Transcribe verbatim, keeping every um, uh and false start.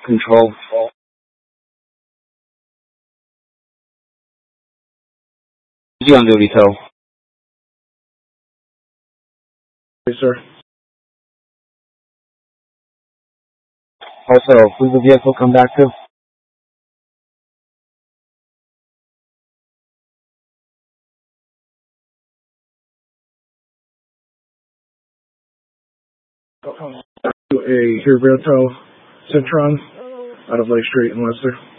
Control. Is he on duty, tow? Yes, sir. Also, who's the vehicle come back to? A Heriberto Centron out of Lake Street in Leicester.